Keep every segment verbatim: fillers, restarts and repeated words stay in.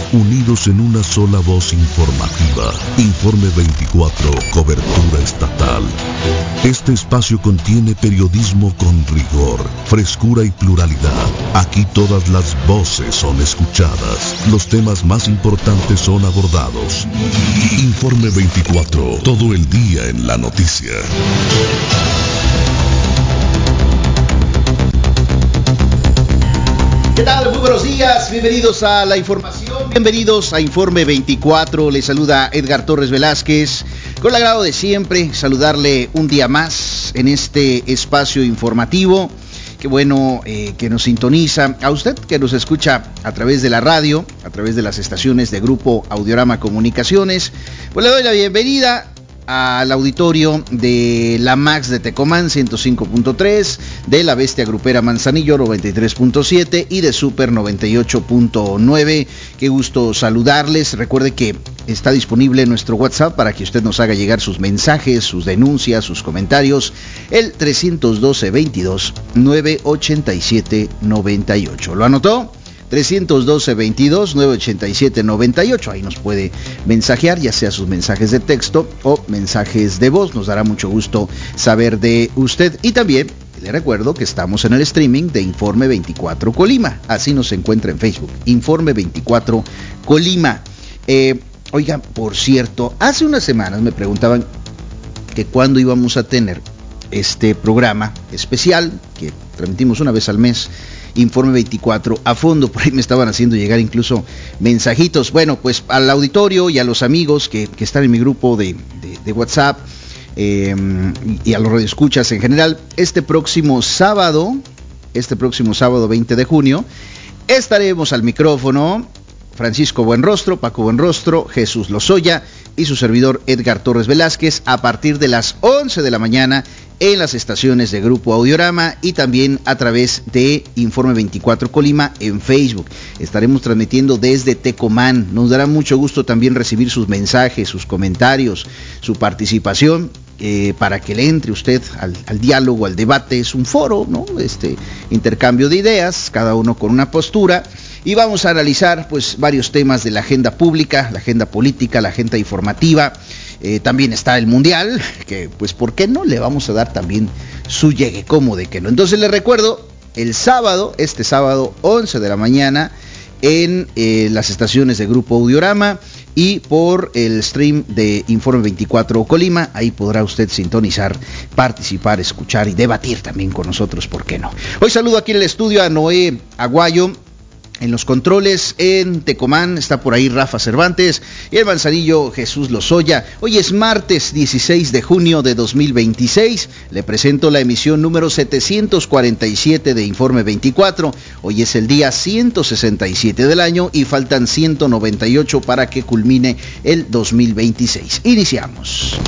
unidos en una sola voz informativa. Informe veinticuatro, cobertura estatal. Este espacio contiene periodismo con rigor, frescura y pluralidad. Aquí todas las voces son escuchadas. Los temas más importantes son abordados. Informe veinticuatro, todo el día en la noticia. ¿Qué tal? Muy buenos días, bienvenidos a la información, bienvenidos a Informe veinticuatro, les saluda Edgar Torres Velázquez, con el agrado de siempre, saludarle un día más en este espacio informativo. Qué bueno eh, que nos sintoniza, a usted que nos escucha a través de la radio, a través de las estaciones de Grupo Audiorama Comunicaciones, pues le doy la bienvenida al auditorio de la Max de Tecomán ciento cinco punto tres, de la Bestia Grupera Manzanillo noventa y tres punto siete y de Super noventa y ocho punto nueve. Qué gusto saludarles. Recuerde que está disponible nuestro WhatsApp para que usted nos haga llegar sus mensajes, sus denuncias, sus comentarios. El trescientos doce, veintidós, novecientos ochenta y siete, noventa y ocho. ¿Lo anotó? trescientos doce, veintidós, novecientos ochenta y siete, noventa y ocho. Ahí nos puede mensajear, ya sea sus mensajes de texto o mensajes de voz. Nos dará mucho gusto saber de usted. Y también le recuerdo que estamos en el streaming de Informe veinticuatro Colima. Así nos encuentra en Facebook, Informe veinticuatro Colima. Eh, oiga, por cierto, hace unas semanas me preguntaban que cuándo íbamos a tener este programa especial que transmitimos una vez al mes, Informe veinticuatro a fondo. Por ahí me estaban haciendo llegar incluso mensajitos. Bueno, pues al auditorio y a los amigos que, que están en mi grupo de, de, de WhatsApp eh, y a los radioescuchas en general, este próximo sábado, este próximo sábado veinte de junio, estaremos al micrófono Francisco Buenrostro, Paco Buenrostro, Jesús Lozoya y su servidor Edgar Torres Velázquez a partir de las once de la mañana en las estaciones de Grupo Audiorama y también a través de Informe veinticuatro Colima en Facebook. Estaremos transmitiendo desde Tecomán. Nos dará mucho gusto también recibir sus mensajes, sus comentarios, su participación eh, para que le entre usted al, al diálogo, al debate. Es un foro, ¿no? Este intercambio de ideas, cada uno con una postura. Y vamos a analizar pues varios temas de la agenda pública, la agenda política, la agenda informativa. Eh, también está el Mundial, que pues ¿por qué no? Le vamos a dar también su llegue, ¿cómo de que no? Entonces les recuerdo, el sábado, este sábado, once de la mañana, en eh, las estaciones de Grupo Audiorama y por el stream de Informe veinticuatro Colima, ahí podrá usted sintonizar, participar, escuchar y debatir también con nosotros, ¿por qué no? Hoy saludo aquí en el estudio a Noé Aguayo. En los controles en Tecomán está por ahí Rafa Cervantes y el Manzanillo Jesús Lozoya. Hoy es martes dieciséis de junio de dos mil veintiséis. Le presento la emisión número setecientos cuarenta y siete de Informe veinticuatro. Hoy es el día ciento sesenta y siete del año y faltan ciento noventa y ocho para que culmine el dos mil veintiséis. Iniciamos.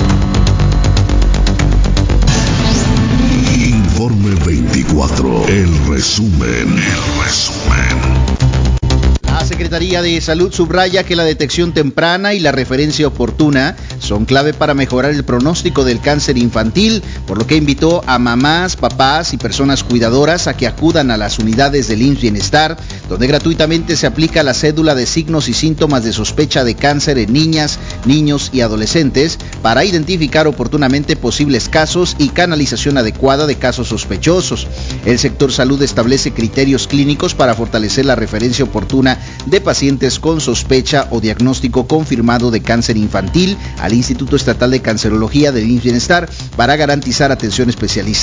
Informe veinticuatro, el resumen, el resumen. La Secretaría de Salud subraya que la detección temprana y la referencia oportuna son clave para mejorar el pronóstico del cáncer infantil, por lo que invitó a mamás, papás y personas cuidadoras a que acudan a las unidades del I M S S Bienestar, donde gratuitamente se aplica la cédula de signos y síntomas de sospecha de cáncer en niñas, niños y adolescentes para identificar oportunamente posibles casos y canalización adecuada de casos sospechosos. El sector salud establece criterios clínicos para fortalecer la referencia oportuna de pacientes con sospecha o diagnóstico confirmado de cáncer infantil al Instituto Estatal de Cancerología del I M S S Bienestar para garantizar atención especializada